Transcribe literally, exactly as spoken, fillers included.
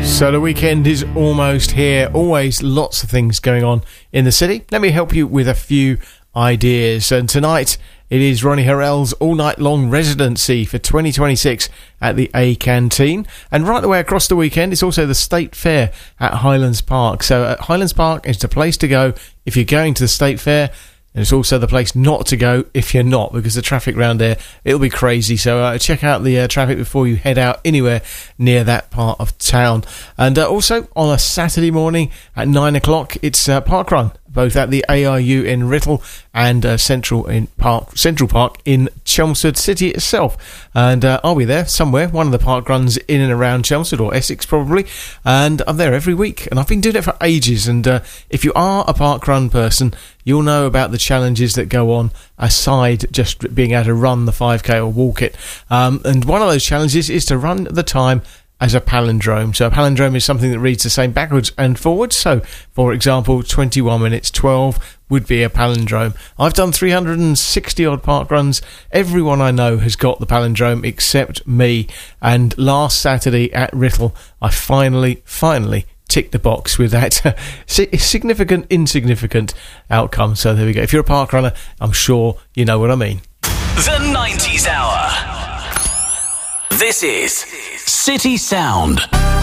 So the weekend is almost here. Always lots of things going on in the city. Let me help you with a few ideas. And tonight it is Ronnie Herel's all night long residency for twenty twenty-six at the A Canteen. And right the way across the weekend, it's also the State Fair at Highlands Park. So at Highlands Park is the place to go if you're going to the State Fair. And it's also the place not to go if you're not, because the traffic around there, it'll be crazy. So uh, check out the uh, traffic before you head out anywhere near that part of town. And uh, also on a Saturday morning at nine o'clock, it's uh, Parkrun, both at the A R U in Writtle and uh, Central in Park Central Park in Chelmsford City itself. And uh, I'll be there somewhere, one of the park runs in and around Chelmsford or Essex probably, and I'm there every week, and I've been doing it for ages. And uh, if you are a park run person, you'll know about the challenges that go on aside just being able to run the five K or walk it. Um, and one of those challenges is to run the time as a palindrome. So a palindrome is something that reads the same backwards and forwards. So, for example, twenty-one minutes twelve would be a palindrome. I've done three hundred sixty odd park runs. Everyone I know has got the palindrome except me. And last Saturday at Writtle, I finally, finally tick the box with that uh, significant, insignificant outcome. So there we go. If you're a park runner, I'm sure you know what I mean. The nineties Hour. This is City Sound.